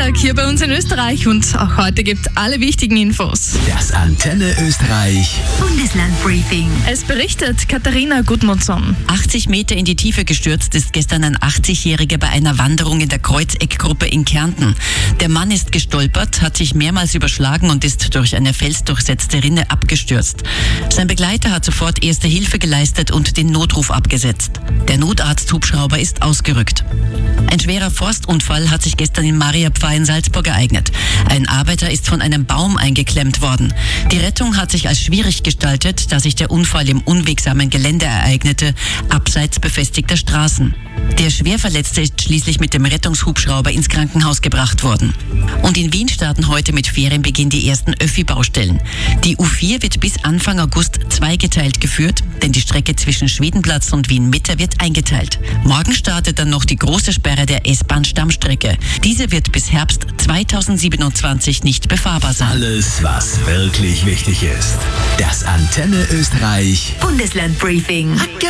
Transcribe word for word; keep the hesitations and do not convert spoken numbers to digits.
Freitag hier bei uns in Österreich und auch heute gibt es alle wichtigen Infos. Das Antenne Österreich Bundesland-Briefing. Es berichtet Katharina Gudmundsson. achtzig Meter in die Tiefe gestürzt ist gestern ein achtzigjähriger bei einer Wanderung in der Kreuzeckgruppe in Kärnten. Der Mann ist gestolpert, hat sich mehrmals überschlagen und ist durch eine felsdurchsetzte Rinne abgestürzt. Sein Begleiter hat sofort erste Hilfe geleistet und den Notruf abgesetzt. Der Notarzthubschrauber ist ausgerückt. Ein schwerer Forstunfall hat sich gestern in Mariapfarr in Salzburg ereignet. Ein Arbeiter ist von einem Baum eingeklemmt worden. Die Rettung hat sich als schwierig gestaltet, da sich der Unfall im unwegsamen Gelände ereignete, abseits befestigter Straßen. Der Schwerverletzte ist schließlich mit dem Rettungshubschrauber ins Krankenhaus gebracht worden. Und in Wien starten heute mit Ferienbeginn die ersten Öffi-Baustellen. Die U vier wird bis Anfang August zweigeteilt geführt, denn die Strecke zwischen Schwedenplatz und Wien-Mitte wird eingeteilt. Morgen startet dann noch die große Sperre der S-Bahn-Stammstrecke. Diese wird bis Herbst zweitausendsiebenundzwanzig nicht befahrbar sein. Alles, was wirklich wichtig ist. Das Antenne Österreich Bundesland-Briefing.